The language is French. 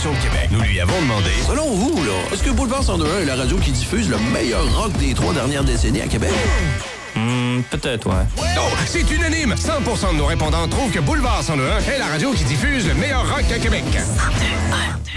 station de Québec. Nous lui avons demandé... Selon vous, là, est-ce que Boulevard 102.1 est la radio qui diffuse le meilleur rock des 3 dernières décennies à Québec? Peut-être, ouais. Oh, c'est unanime! 100% de nos répondants trouvent que Boulevard 102.1 est la radio qui diffuse le meilleur rock à Québec. 102.1.